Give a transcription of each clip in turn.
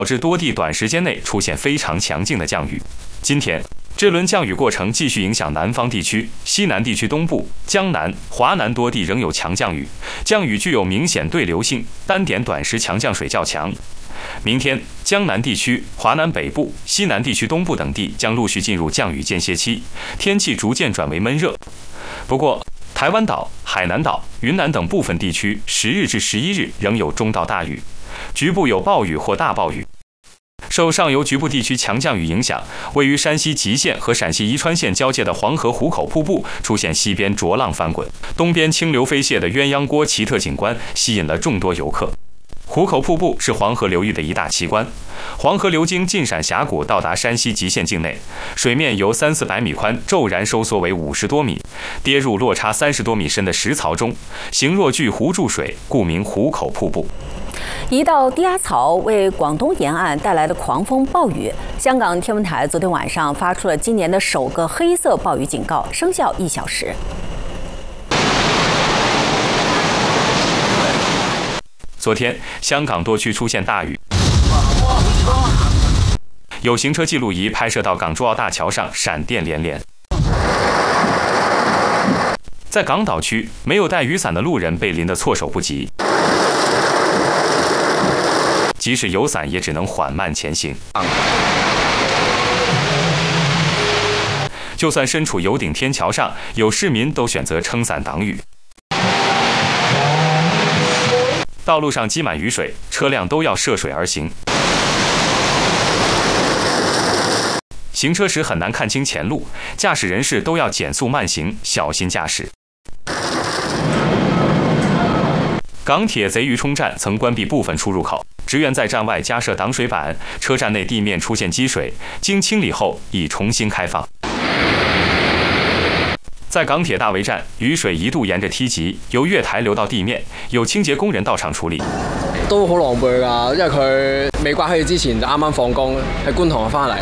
导致多地短时间内出现非常强劲的降雨。今天，这轮降雨过程继续影响南方地区、西南地区东部、江南、华南多地仍有强降雨，降雨具有明显对流性，单点短时强降水较强。明天，江南地区、华南北部、西南地区东部等地将陆续进入降雨间歇期，天气逐渐转为闷热。不过，台湾岛、海南岛、云南等部分地区10日至11日仍有中到大雨，局部有暴雨或大暴雨。受上游局部地区强降雨影响，位于山西吉县和陕西宜川县交界的黄河湖口瀑布出现西边浊浪翻滚、东边清流飞泻的鸳鸯锅奇特景观，吸引了众多游客。湖口瀑布是黄河流域的一大奇观，黄河流经晋陕峡谷到达山西吉县境内，水面由300-400米宽骤然收缩为50多米，跌入落差30多米深的石槽中，形若巨湖注水，故名湖口瀑布。 一道低压槽为广东沿岸带来了狂风暴雨，香港天文台昨天晚上发出了今年的首个黑色暴雨警告，生效1小时。 昨天，香港多区出现大雨，有行车记录仪拍摄到港珠澳大桥上闪电连连。在港岛区，没有带雨伞的路人被淋得措手不及，即使有伞，也只能缓慢前行。就算身处油顶天桥上，有市民都选择撑伞挡雨。道路上积满雨水，车辆都要涉水而行。行车时很难看清前路，驾驶人士都要减速慢行，小心驾驶。港铁贼鱼冲站曾关闭部分出入口，职员在站外加设挡水板，车站内地面出现积水，经清理后已重新开放。在港鐵大圍站，雨水一度沿着梯級由月台流到地面，有清潔工人到場處理。 都好狼狽㗎，因為佢未刮起之前就啱啱放工喺觀塘翻嚟，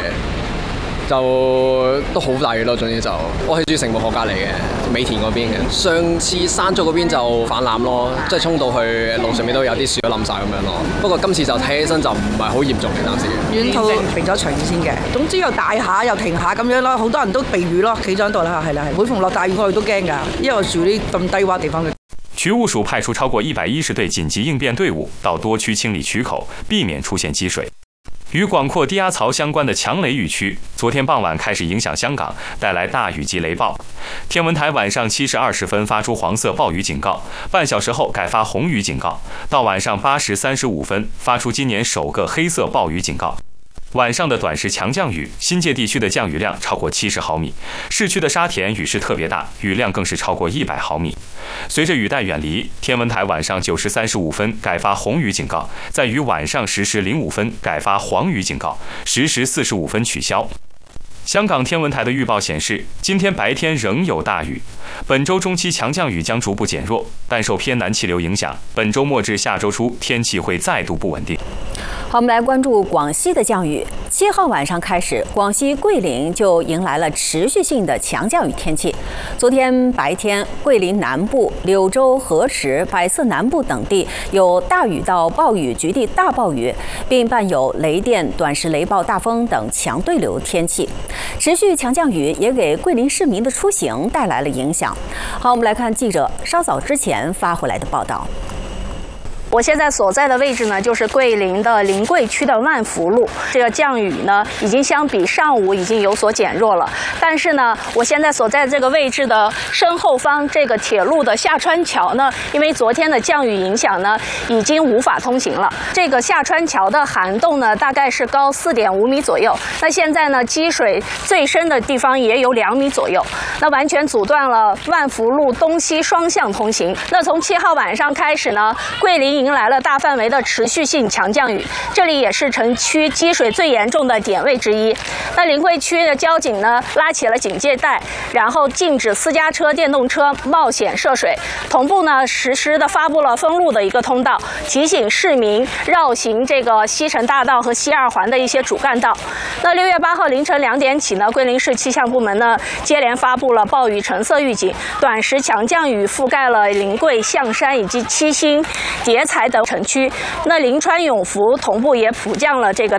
就都好大雨咯。總之就我係住城門河隔離嘅美田嗰邊嘅，上次山竹嗰邊就泛濫咯，即係衝到去路上面都有啲樹都冧晒咁樣咯。不過今次就睇起身就唔係好嚴重嘅暫時。 沿途避咗長雨先嘅，總之又大下又停下咁樣咯，好多人都避雨咯，企咗喺度啦，係啦係。每逢落大雨我哋都驚㗎，因為我住啲咁低窪地方嘅。 渠務署派出超過110隊緊急應變隊伍到多區清理渠口，避免出現積水。與廣闊低壓槽相關的強雷雨區，昨天傍晚開始影響香港，帶來大雨及雷暴。天文台晚上7時20分發出黃色暴雨警告，半小時後改發紅雨警告，到晚上8時35分發出今年首個黑色暴雨警告。晚上的短時強降雨，新界地區的降雨量超過70毫米，市區的沙田雨勢特別大，雨量更是超過100毫米。隨着雨帶遠離，天文台晚上9時35分改發紅雨警告，在於晚上10時05分改發黃雨警告，10時45分取消。香港天文台的預報顯示，今天白天仍有大雨，本周中期強降雨將逐步減弱，但受偏南氣流影響，本周末至下周初天氣會再度不穩定。 好，我们来关注广西的降雨。7号晚上开始，广西桂林就迎来了持续性的强降雨天气。昨天白天，桂林南部、柳州、河池、百色南部等地有大雨到暴雨、局地大暴雨，并伴有雷电、短时雷暴、大风等强对流天气。持续强降雨也给桂林市民的出行带来了影响。好，我们来看记者稍早之前发回来的报道。 我现在所在的位置呢，就是桂林的临桂区的万福路。这个降雨呢，已经相比上午已经有所减弱了。但是呢，我现在所在这个位置的身后方，这个铁路的下川桥呢，因为昨天的降雨影响呢，已经无法通行了。这个下川桥的涵洞呢，大概是高4.5米左右。那现在呢，积水最深的地方也有2米左右，那完全阻断了万福路东西双向通行。那从7号晚上开始呢，桂林迎来了大范围的持续性强降雨，这里也是城区积水最严重的点位之一。那临桂区的交警呢，拉起了警戒带，然后禁止私家车、电动车冒险涉水，同步呢实施的发布了封路的一个通道，提醒市民绕行这个西城大道和西二环的一些主干道。那6月8号凌晨2点起呢，桂林市气象部门呢接连发布了暴雨橙色预警，短时强降雨覆盖了临桂、象山以及七星、叠才等城区。那临川永福同步也普降了这个